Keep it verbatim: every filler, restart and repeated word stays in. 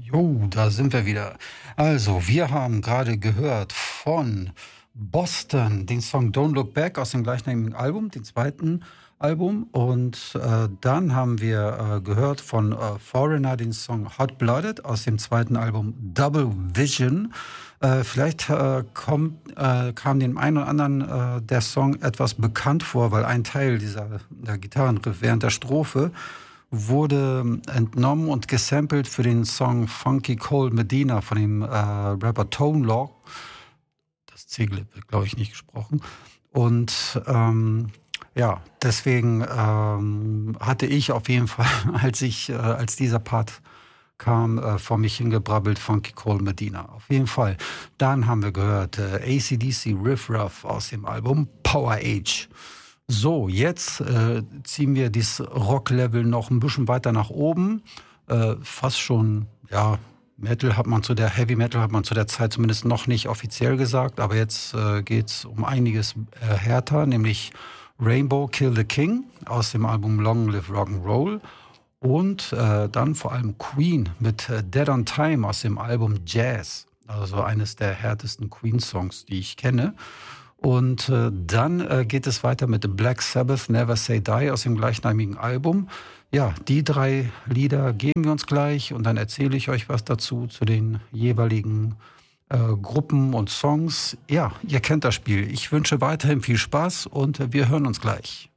Jo, da sind wir wieder. Also, wir haben gerade gehört von Boston den Song Don't Look Back aus dem gleichnamigen Album, dem zweiten Album. Und äh, dann haben wir äh, gehört von äh, Foreigner den Song Hot Blooded aus dem zweiten Album Double Vision. Äh, vielleicht äh, kommt, äh, kam dem einen oder anderen äh, der Song etwas bekannt vor, weil ein Teil dieser der Gitarrenriff während der Strophe wurde entnommen und gesampelt für den Song Funky Cold Medina von dem äh, Rapper Tone Loc. Das C wird, glaube ich, nicht gesprochen. Und ähm, ja, deswegen ähm, hatte ich auf jeden Fall, als ich, äh, als dieser Part kam, äh, vor mich hingebrabbelt, Funky Cold Medina. Auf jeden Fall. Dann haben wir gehört äh, A C D C Riff Raff aus dem Album Power Age. So, jetzt äh, ziehen wir dieses Rock-Level noch ein bisschen weiter nach oben. Äh, fast schon, ja, Metal hat man zu der, Heavy Metal hat man zu der Zeit zumindest noch nicht offiziell gesagt, aber jetzt äh, geht's um einiges äh, härter, nämlich Rainbow Kill the King aus dem Album Long Live Rock'n'Roll und äh, dann vor allem Queen mit äh, Dead on Time aus dem Album Jazz, also eines der härtesten Queen-Songs, die ich kenne. Und äh, dann äh, geht es weiter mit Black Sabbath, Never Say Die aus dem gleichnamigen Album. Ja, die drei Lieder geben wir uns gleich und dann erzähle ich euch was dazu, zu den jeweiligen äh, Gruppen und Songs. Ja, ihr kennt das Spiel. Ich wünsche weiterhin viel Spaß und äh, wir hören uns gleich.